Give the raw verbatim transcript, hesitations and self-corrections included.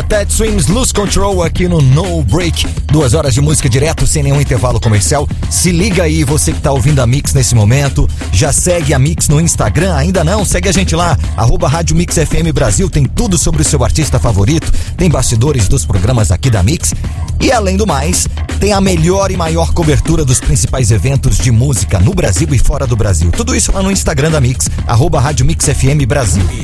Rihanna, Ted Swims, Lose Control aqui no No Break. Duas horas de música direto, sem nenhum intervalo comercial. Se liga aí, você que tá ouvindo a Mix nesse momento. Já segue a Mix no Instagram? Ainda não? Segue a gente lá, arroba Rádio Mix F M Brasil. Tem tudo sobre o seu artista favorito. Tem bastidores dos programas aqui da Mix. E além do mais, tem a melhor e maior cobertura dos principais eventos de música no Brasil e fora do Brasil. Tudo isso lá no Instagram da Mix, arroba Rádio Mix F M Brasil.